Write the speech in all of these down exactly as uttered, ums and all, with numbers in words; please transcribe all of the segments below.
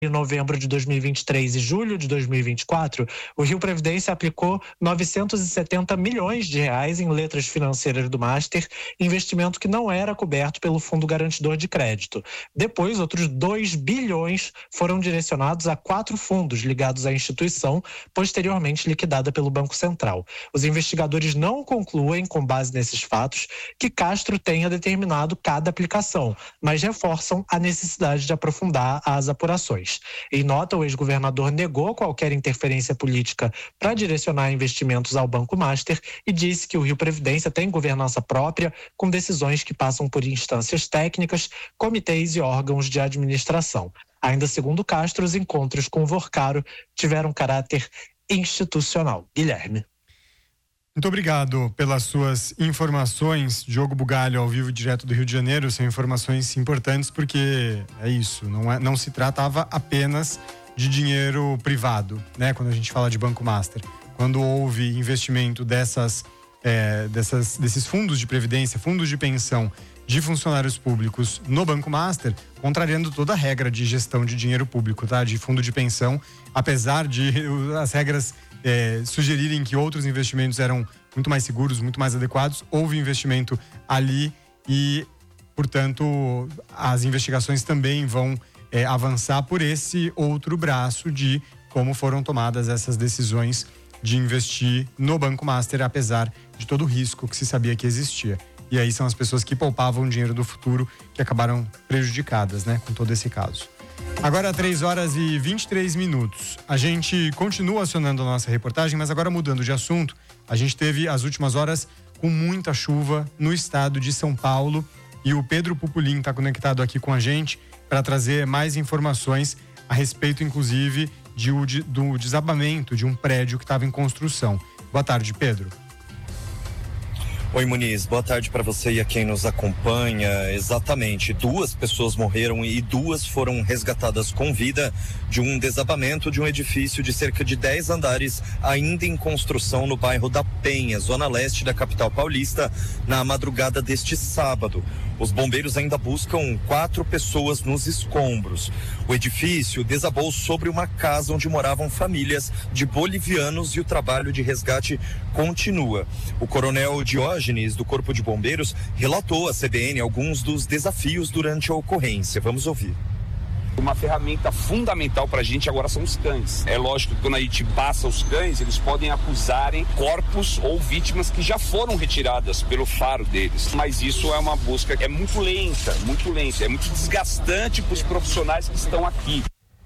em novembro de dois mil e vinte e três e julho de dois mil e vinte e quatro, o Rio Previdência aplicou novecentos e setenta milhões de reais em letras financeiras do Master, investimento que não era coberto pelo Fundo Garantidor de Crédito. Depois, outros dois bilhões foram direcionados a quatro fundos ligados à instituição, posteriormente liquidada pelo Banco Central. Os investigadores não concluem, com base nesses fatos, que Castro tenha determinado cada aplicação, mas reforçam a necessidade de aprofundar as apurações. Em nota, o ex-governador negou qualquer interferência política para direcionar investimentos ao Banco Master e disse que o Rio Previdência tem governança própria, com decisões que passam por instâncias técnicas, comitês e órgãos de administração. Ainda segundo Castro, os encontros com o Vorcaro tiveram caráter institucional. Guilherme. Muito obrigado pelas suas informações, Diogo Bugalho, ao vivo direto do Rio de Janeiro. São informações importantes porque é isso, não, é, não se tratava apenas de dinheiro privado, né? Quando a gente fala de Banco Master. Quando houve investimento dessas, é, dessas, desses fundos de previdência, fundos de pensão de funcionários públicos no Banco Master, contrariando toda a regra de gestão de dinheiro público, tá? De fundo de pensão, apesar de as regras É, sugerirem que outros investimentos eram muito mais seguros, muito mais adequados, houve investimento ali e, portanto, as investigações também vão é, avançar por esse outro braço de como foram tomadas essas decisões de investir no Banco Master, apesar de todo o risco que se sabia que existia. E aí são as pessoas que poupavam dinheiro do futuro que acabaram prejudicadas, né, com todo esse caso. Agora três horas e vinte e três minutos. A gente continua acionando a nossa reportagem, mas agora mudando de assunto. A gente teve as últimas horas com muita chuva no estado de São Paulo e o Pedro Pupolin está conectado aqui com a gente para trazer mais informações a respeito, inclusive, de, de, do desabamento de um prédio que estava em construção. Boa tarde, Pedro. Oi, Muniz, boa tarde para você e a quem nos acompanha. Exatamente, duas pessoas morreram e duas foram resgatadas com vida de um desabamento de um edifício de cerca de dez andares ainda em construção no bairro da Penha, zona leste da capital paulista, na madrugada deste sábado. Os bombeiros ainda buscam quatro pessoas nos escombros. O edifício desabou sobre uma casa onde moravam famílias de bolivianos e o trabalho de resgate continua. O coronel Diógenes, do Corpo de Bombeiros, relatou à C B N alguns dos desafios durante a ocorrência. Vamos ouvir. Uma ferramenta fundamental para a gente agora são os cães. É lógico que quando a gente passa os cães, eles podem acusarem corpos ou vítimas que já foram retiradas pelo faro deles. Mas isso é uma busca que é muito lenta, muito lenta, é muito desgastante para os profissionais que estão aqui.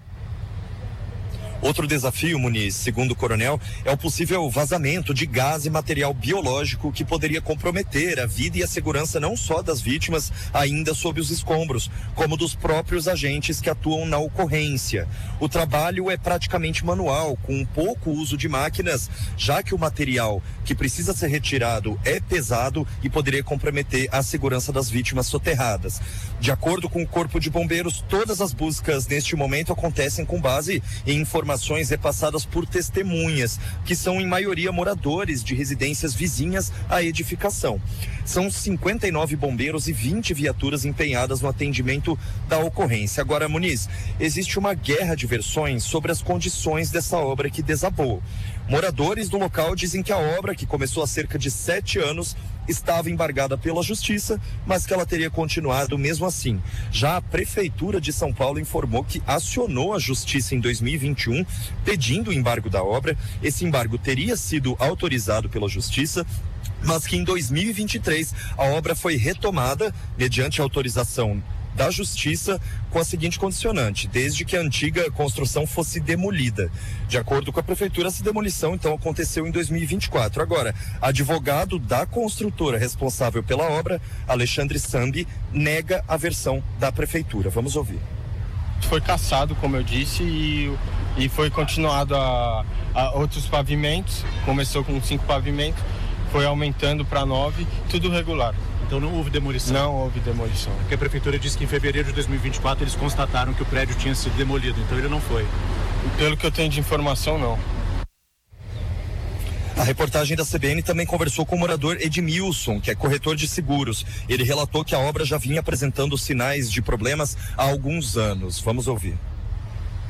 Outro desafio, Muniz, segundo o coronel, é o possível vazamento de gás e material biológico que poderia comprometer a vida e a segurança não só das vítimas ainda sob os escombros, como dos próprios agentes que atuam na ocorrência. O trabalho é praticamente manual, com pouco uso de máquinas, já que o material que precisa ser retirado é pesado e poderia comprometer a segurança das vítimas soterradas. De acordo com o Corpo de Bombeiros, todas as buscas neste momento acontecem com base em informações repassadas por testemunhas, que são em maioria moradores de residências vizinhas à edificação. São cinquenta e nove bombeiros e vinte viaturas empenhadas no atendimento da ocorrência. Agora, Muniz, existe uma guerra de versões sobre as condições dessa obra que desabou. Moradores do local dizem que a obra, que começou há cerca de sete anos, estava embargada pela justiça, mas que ela teria continuado mesmo assim. Já a Prefeitura de São Paulo informou que acionou a justiça em dois mil e vinte e um pedindo o embargo da obra. Esse embargo teria sido autorizado pela justiça, mas que em dois mil e vinte e três a obra foi retomada mediante autorização da Justiça, com a seguinte condicionante: desde que a antiga construção fosse demolida. De acordo com a Prefeitura, essa demolição então aconteceu em dois mil e vinte e quatro. Agora, advogado da construtora responsável pela obra, Alexandre Sambi, nega a versão da Prefeitura. Vamos ouvir. Foi cassado, como eu disse, e, e foi continuado a, a outros pavimentos. Começou com cinco pavimentos, foi aumentando para nove, tudo regular. Então não houve demolição? Não houve demolição. Porque a Prefeitura disse que em fevereiro de dois mil e vinte e quatro eles constataram que o prédio tinha sido demolido, então ele não foi. Pelo que eu tenho de informação, não. A reportagem da C B N também conversou com o morador Edmilson, que é corretor de seguros. Ele relatou que a obra já vinha apresentando sinais de problemas há alguns anos. Vamos ouvir.